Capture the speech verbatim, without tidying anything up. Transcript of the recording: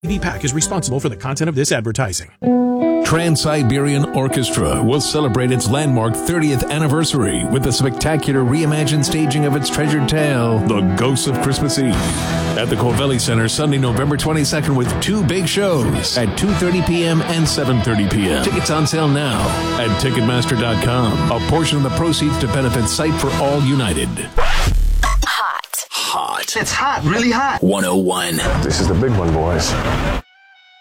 T V PAC is responsible for the content of this advertising. Trans-Siberian Orchestra will celebrate its landmark thirtieth anniversary with a spectacular reimagined staging of its treasured tale, The Ghosts of Christmas Eve, at the Covelli Center Sunday, November twenty-second with two big shows at two thirty p.m. and seven thirty p.m. Tickets on sale now at Ticketmaster dot com. A portion of the proceeds to benefit Sight for All United. Hot. Hot. It's hot, really hot. one oh one. This is the big one, boys.